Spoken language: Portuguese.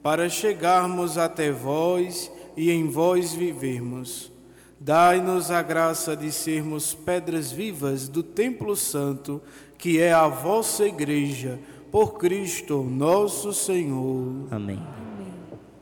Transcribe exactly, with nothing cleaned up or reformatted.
para chegarmos até vós e em vós vivermos. Dai-nos a graça de sermos pedras vivas do templo santo, que é a vossa Igreja, por Cristo nosso Senhor. Amém.